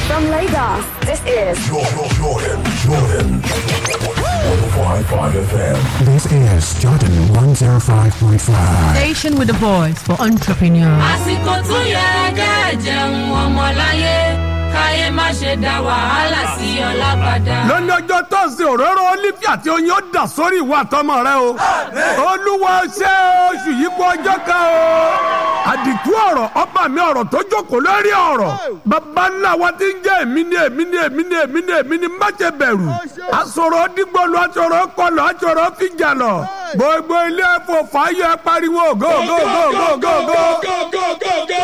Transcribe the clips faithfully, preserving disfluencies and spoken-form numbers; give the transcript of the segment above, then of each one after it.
From Lagos, this is Jordan, Jordan, Jordan. one oh five point five F M. This is Jordan one oh five point five. Station with a voice for entrepreneurs. àsìkò tó yẹ kẹ́ jẹun ọmọláyé káyé má ṣe dá wàhálà sí ọlábàdà. lónìí ọjọ́ tọ́sí òróró olífì àti oyin ó dà sórí ìwà àtọmọ rẹ o. olúwa ṣe oṣù yìí kú ọjọ́ kan o. àdìtú ọ̀rọ̀ ọba mi ọ̀rọ̀ tó jókòó lórí ọ̀rọ̀. bàbá ńlá wa ti ń jẹ́ èmi ni èmi ni èmi ni èmi ni èmi ni má ṣe bẹ̀rù. àsọ̀rọ̀ dìgbòlù àsọ̀rọ̀ kọlù àsọ̀rọ̀ fìjà lọ. gbogbo ilé ẹ̀fọ́ fàáyọ pariwo go go go go go go.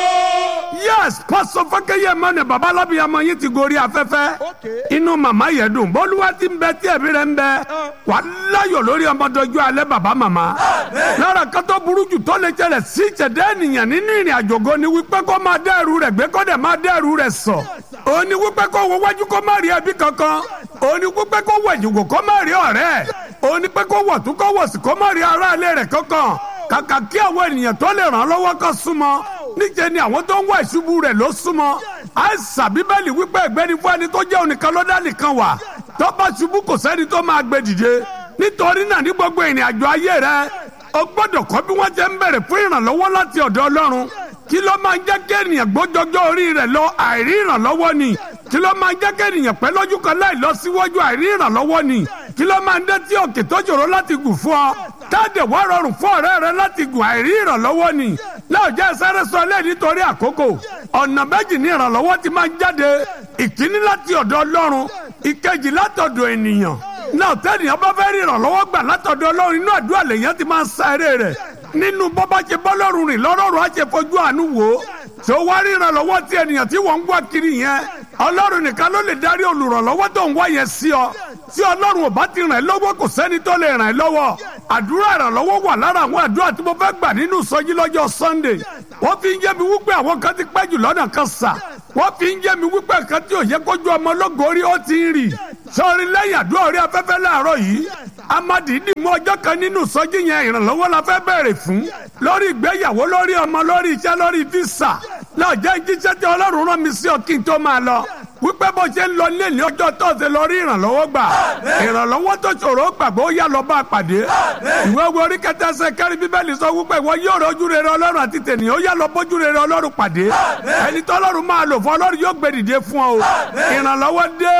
yes pásọ fákẹ́yẹ mọ́ni babalábi ọmọ yìí ti gorí afẹ́fẹ́. inú màmá yẹn dùn bọ́lúwa ti ń bẹ tí ẹ̀mí rẹ̀ ń bẹ. wà á láyọ̀ lórí ọmọdọ́jú alẹ́ bàbá màmá. lára kátó burú jù tó lè jẹrẹ sí ìṣẹ̀dá ènìyàn nínú ìrìn àjògo ni wípé kó máa dá ẹrù rẹ̀ gbé kó dẹ̀ máa dá ẹrù rẹ̀ sọ. òun ni wípé kó wo wájú kó má rí ẹbí kankan. òun ni wípé kó wọ ìjòkó kó má rí ọ̀rẹ́. òun ni pé kó wọ̀ tún kó wọ̀ sí kó má rí ará ilé rẹ̀ kankan. kàkà kí àwọn ènìyàn tó lè ràn án lọ́wọ́ kan súnmọ́. níjẹ́ ni àwọn tó ń wá ìṣubú rẹ̀ ló súnmọ́. àìsàn bíbélì wípé ẹgbẹ́ni fún ẹni tó jẹ́ onìkan ló dá nìkan wà. tó bá ṣubú kò sẹ́ni tó máa gbé dìde. nítorí náà ní gbogbo ìrìn àjò ayé rẹ̀ o gbọ́dọ̀ kọ́ bí wọ́n ti ń bẹ̀rẹ̀ fún ìrànlọ́wọ́ láti ọ̀dọ̀ Ọlọ́run. kí ló máa ń jẹ́ kí ènìyàn gbójọjọ́ orí rẹ̀ lọ àìrí ìrànlọ́wọ́ ni. kí ló máa ń jẹ́ kí ènìyàn pẹ́ lójú kan láì lọ síwájú àìrí ìrànlọ́wọ́ ni. kí ló máa ń dé tí òkè tó ṣòro láti gùn fún ọ. táàdì wá rọrùn fún ọ̀rẹ́ rẹ láti gùn àìrí ìrànlọ́wọ́ ni. láòjẹ́ sáré sọ lẹ́ẹ̀ nítorí àkókò. ọ̀nà méjì ní ìrànlọ́wọ́ ti máa ń jáde. ìkíní láti ọ̀dọ̀ Ọlọ́run ìkejì látọ̀dọ̀ ènìyàn. náà tẹ́nìyàn bá fẹ́ rí ìrànlọ́wọ́ gbà látọ̀dọ̀ Ọlọ́run inú àdúrà lèèyàn ti máa ń sa eré rẹ̀. nínú bọ́bá ṣe bọ́lọ́run rìn lọ́rọ̀rùn á ṣe fojú àánú wò ó. tí ó wá rí ìrànlọ́wọ́ tí ènìyàn tí wọ́n ń wá kiri yẹn Ọlọ́run nìkan ló lè darí olùrànlọ́wọ́ tó ń wá yẹn sí ọ. tí Ọlọ́run ò bá ti ràn ẹ́ lọ́wọ́ kò sẹ́ni tó lè ràn ẹ́ lọ́wọ́. àdúrà ìrànlọ́wọ́ wà lára àwọn àdúrà tí mo fẹ́ gbà nínú ìsọjí lọ́jọ́ Sunday. wọ́n fi ń yé mi wípé àwọn kan ti pẹ́ jù lọ́nà kan sà. wọ́n fi ń yé mi wípé kan tí ò yẹ kójú ọmọ ológo orí ó ti ń rì. sọ́ọ́rí lẹ́yìn àdúrà orí afẹ́fẹ́ láàárọ̀ yìí amadidi mú ọjọ́ kan nínú ìsọjí yẹn ìrànlọ́wọ́ la fẹ́ bẹ̀rẹ̀ fún. lórí ìgbéyàwó lórí ọmọ lórí iṣẹ́ lórí físà lọ́jọ́ jíṣẹ́ tí Ọlọ́run rán mi sí ọ kí n tó máa lọ. wípé bó ṣe ń lọ nílé ní ọjọ́ tọ́sẹ̀ lọ rí ìrànlọ́wọ́ gbà. ìrànlọ́wọ́ tó ṣòro gbàgbọ́ ó yá lọ bá a pàdé. ìwé wo orí kẹtẹsẹ kẹrin bíbélì sọ wípé ìwọ yóò rọ́jú rere Ọlọ́run àti tènìyàn ó yá lọ bójú rere Ọlọ́run pàdé. ẹni tó Ọlọ́run máa lò fún Ọlọ́run yóò gbé dìde fún ọ. ìrànlọ́wọ́ dé.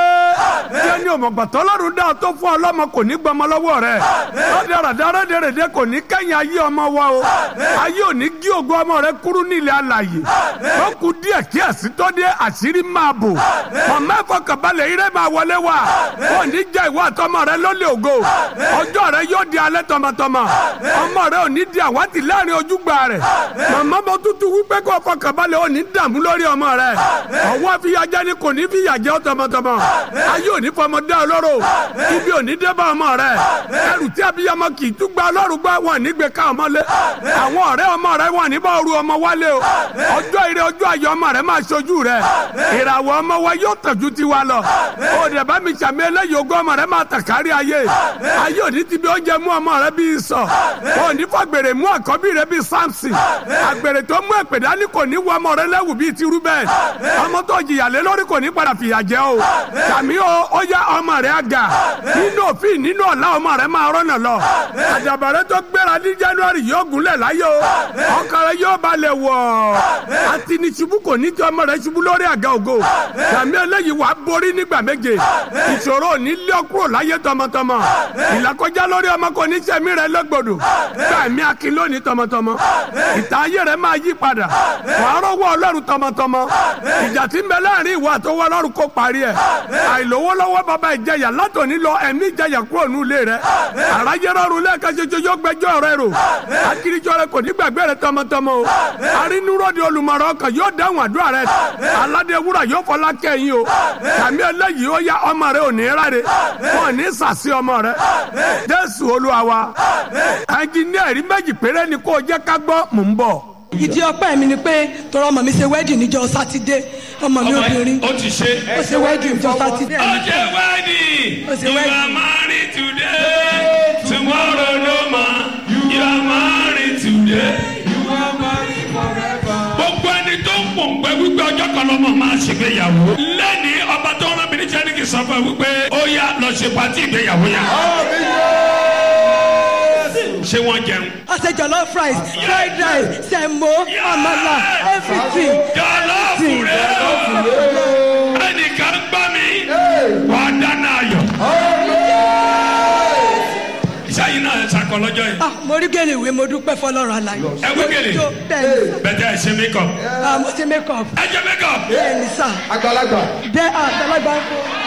jẹ́ ní òmùgbà tó Ọlọ́run dá ọ tó fún ọlọ́mọ kò ní gbọmọ lọ́wọ́ rẹ̀. lọ́dẹ̀rẹ̀dẹ̀ rẹ̀dẹ̀rẹ̀dẹ̀ kò ní kẹ́yìn ayé ọmọ wa o. ayé ò ní gí ògo ọmọ rẹ kúrú nílẹ̀ alàyè. ó kù díẹ̀ kí ẹ̀sìn tó dé àṣírí máa bò. ọmọ ẹ̀fọ́ kàbálẹ̀ irẹ́ máa wọlé wa. ó ní jẹ́ ìwọ àtọmọ rẹ lólè ògo. ọjọ́ rẹ yóò di alẹ́ tọmọtọmọ. ọmọ rẹ ò ní di àwátì láàrin ojúgbà rẹ. màmá mo tútù wípé kó ọkọ kàbálẹ̀ ò ní dààmú lórí ọmọ rẹ. ọwọ́ fìyàjẹ́ ni kò ní fìyàjẹ́ tọmọtọmọ. ayé ò ní fọmọ dá ọlọ́rọ̀. ibi ò ní dé bá ọmọ rẹ. ẹrù tí abiyamọ kì í tún gba ọlọ́run gbá wọn nígbè ká ọmọ lé. àwọn ọ̀rẹ́ ọmọ rẹ wọn ní bá oru ọmọ wálé o. ọjọ́ ire ọjọ́ ayọ̀ ọmọ rẹ máa ṣojú rẹ. ìràwọ̀ ọmọ wa yóò tẹ̀jú tiwa lọ. ó dẹ̀ bá mi sàmì eléyìí ogún ọmọ rẹ máa tàn kárí ayé. ayé òní ti bí oúnjẹ mú ọmọ rẹ bí sọ. òní fàgbèrè mú àkọ́bí rẹ bí Samson. àgbèrè tó mú èpè dání kò ní wọ ọmọ rẹ lẹ́wù bíi ti Rúbẹ́n. ọmọ tó jìyà lé lórí kò ní padà fìyà jẹ o. sàmì o ó yá ọmọ rẹ àgà. nínú òfin nínú ọ̀la ọmọ rẹ máa rọ́nà lọ. àdàbàrẹ tó gbéra ní January yóò gúnlẹ̀ láyé o. ọkàn rẹ yóò balẹ̀ wọ̀. àti ní ṣubú kò ní tí ọmọ rẹ ṣubú lórí àga ògo. sàmì eléyìí wàá borí nígbà méje. ìṣòro ò ní lé ọ kúrò láyé tọmọtọmọ. ìlàkọjá lórí ọmọ kò ní sẹ́mi rẹ lọ́gbọ̀dọ̀. gbàmí akin lónìí tọmọtọmọ. ìtàn ayé rẹ máa yí padà. wàá rọ́wọ́ Ọlọ́run tọmọtọmọ. ìjà tí ń bẹ láàrin ìwọ àtọwọ́ Ọlọ́run kó parí ẹ̀. àìlówólọ́wọ́ bàbá ìjẹyà látòní lọ ẹ̀mí ìjẹyà kúrò nù ilé rẹ. àráyé rọrùn lẹ́ẹ̀kan ṣoṣo yóò gbẹjọ́ rẹ rò. akirijọ́ rẹ kò ní gbàgbé rẹ tọmọtọmọ o. arínúròdì olùmọ̀ràn ọkàn yóò dáhùn àdúrà rẹ. aládé wúrà yóò fọlá kẹ́yìn o. sàmì eléyìí ó yá ọmọ rẹ ò ní ráre. wọn ní sàsí ọmọ rẹ. Jésù Olúwa wa. ẹnjìníà rí méjì péré ni kò jẹ́ ká gbọ́ mò ń bọ̀. ìdí ọpẹ́ mi ni pé tọrọ ọmọ mi ṣe wedding níjọ́ sátidé ọmọ mi obìnrin ó ti ṣe ó ṣe wedding níjọ́ sátidé. ó ṣe wedding ó ṣe you wedding. are married today tomorrow no more you are married today you are married forever. gbogbo ẹni tó ń mò ń gbẹ wípé ọjọ́ kan lọ́mọ máa ṣègbéyàwó. lẹ́ni ọba tó rán mi ní jẹ́nìkì sọ fún ẹ wípé ó yá lọ ṣe pàtí ìgbéyàwó yẹn. ṣé wọ́n jẹun. I said jollof rice, fried rice, semo, amala, everything. jollof rẹ ẹnìkan gbá mi wà á dáná ayọ̀. ìṣáyìn náà ṣàkọ lọ́jọ́ yìí. Ah, mo rí gèlè ìwé mo dúpẹ́ fọlọ́run aláì. ẹ wí gèlè. bẹ̀tẹ̀ ẹ ṣe make up. Ah, mo ṣe make up. ẹ jẹ make up. bẹ́ẹ̀ ni sà. àgbàlagbà. bẹ́ẹ̀ àgbàlagbà.